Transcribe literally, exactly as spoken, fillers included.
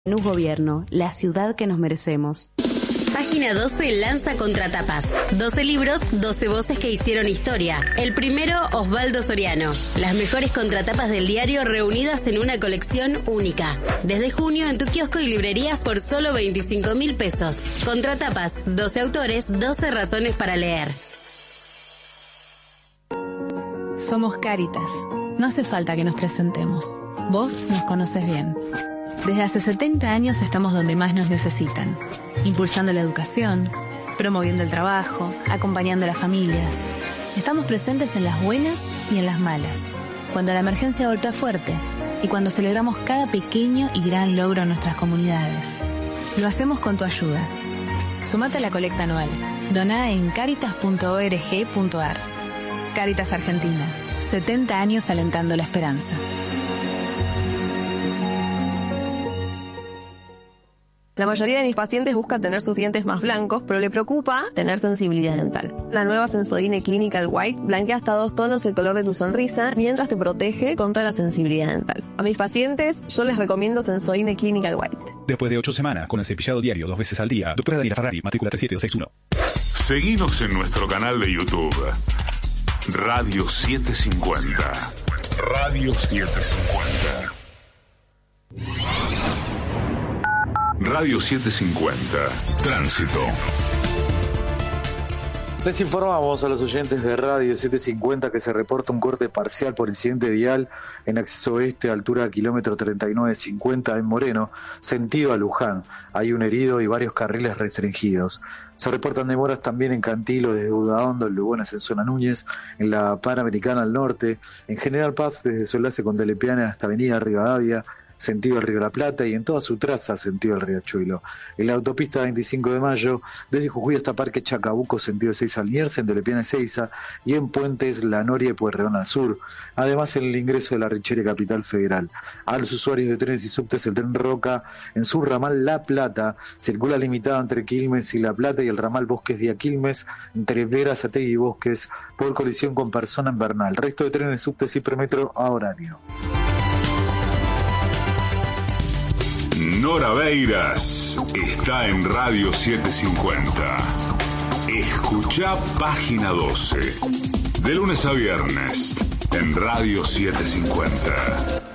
Lanús Gobierno, la ciudad que nos merecemos. Página doce lanza Contratapas. doce libros, doce voces que hicieron historia. El primero, Osvaldo Soriano. Las mejores contratapas del diario reunidas en una colección única. Desde junio en tu kiosco y librerías por solo veinticinco mil pesos. Contratapas, doce autores, doce razones para leer. Somos Cáritas. No hace falta que nos presentemos. Vos nos conoces bien. Desde hace setenta años estamos donde más nos necesitan, impulsando la educación, promoviendo el trabajo, acompañando a las familias. Estamos presentes en las buenas y en las malas, cuando la emergencia golpea fuerte y cuando celebramos cada pequeño y gran logro en nuestras comunidades. Lo hacemos con tu ayuda. Sumate a la colecta anual. Doná en caritas punto org punto ar. Cáritas Argentina. setenta años alentando la esperanza. La mayoría de mis pacientes busca tener sus dientes más blancos, pero le preocupa tener sensibilidad dental. La nueva Sensodyne Clinical White blanquea hasta dos tonos el color de tu sonrisa, mientras te protege contra la sensibilidad dental. A mis pacientes, yo les recomiendo Sensodyne Clinical White. Después de ocho semanas, con el cepillado diario dos veces al día, doctora Daniela Ferrari, matrícula tres siete dos seis uno. Seguinos en nuestro canal de YouTube. Radio setecientos cincuenta. Radio setecientos cincuenta. Radio setecientos cincuenta. Tránsito. Les informamos a los oyentes de Radio setecientos cincuenta que se reporta un corte parcial por incidente vial en acceso oeste, altura kilómetro treinta y nueve cincuenta en Moreno, sentido a Luján. Hay un herido y varios carriles restringidos. Se reportan demoras también en Cantilo, desde Udaondo, en Lugones, en Zona Núñez, en la Panamericana al norte, en General Paz, desde su enlace con Telepiana hasta Avenida Rivadavia, sentido el Río de la Plata, y en toda su traza sentido el Riachuelo. En la autopista veinticinco de mayo, desde Jujuy hasta Parque Chacabuco, sentido Ezeiza al Lierse, en Telepiana Ezeiza, y en Puentes La Noria y Pueyrredón al sur. Además, en el ingreso de la Richeria Capital Federal. A los usuarios de trenes y subtes, el tren Roca, en su ramal La Plata, circula limitado entre Quilmes y La Plata, y el ramal Bosques vía Quilmes, entre Verazategui y Bosques, por colisión con persona en Bernal. Resto de trenes, subtes y premetro a horario. Nora Beiras está en Radio setecientos cincuenta. Escuchá Página doce. De lunes a viernes en Radio setecientos cincuenta.